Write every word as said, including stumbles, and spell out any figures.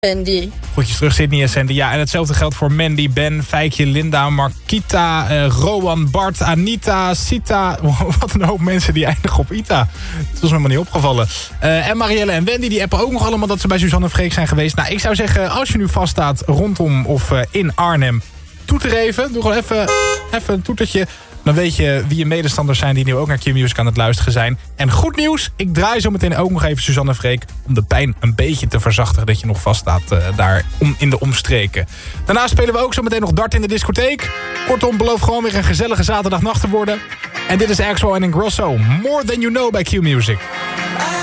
Sandy. Goedjes terug, Sydney en Sandy. Ja, en hetzelfde geldt voor Mandy, Ben, Fijkje, Linda, Markita, uh, Rowan, Bart, Anita, Sita. Wat een hoop mensen die eindigen op Ita. Dat was me maar niet opgevallen. Uh, en Marielle en Wendy, die appen ook nog allemaal dat ze bij Suzanne en Freek zijn geweest. Nou, ik zou zeggen, als je nu vaststaat rondom of uh, in Arnhem, toeter even. Doe gewoon even, even een toetertje. Dan weet je wie je medestanders zijn die nu ook naar Q-Music aan het luisteren zijn. En goed nieuws, ik draai zo meteen ook nog even Suzanne en Freek om de pijn een beetje te verzachten dat je nog vaststaat uh, daar om, in de omstreken. Daarna spelen we ook zo meteen nog dart in de discotheek. Kortom, beloof gewoon weer een gezellige zaterdagnacht te worden. En dit is Axwell en Ingrosso, More Than You Know bij Q-Music.